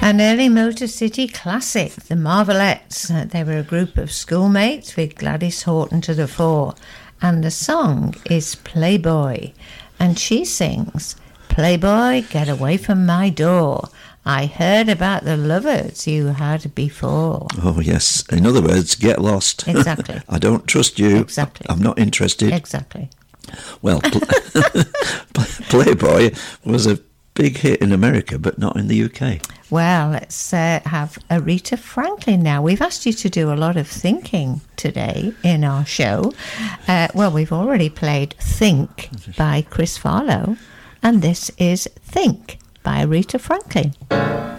An early Motor City classic, the Marvelettes. They were a group of schoolmates with Gladys Horton to the fore. And the song is Playboy. And she sings, Playboy, get away from my door. I heard about the lovers you had before. Oh, yes. In other words, get lost. Exactly. I don't trust you. Exactly. I'm not interested. Exactly. Well, Playboy was a big hit in America, but not in the UK. Well, let's have Aretha Franklin now. We've asked you to do a lot of thinking today in our show. Well, we've already played Think by Chris Farlowe, and this is Think by Aretha Franklin.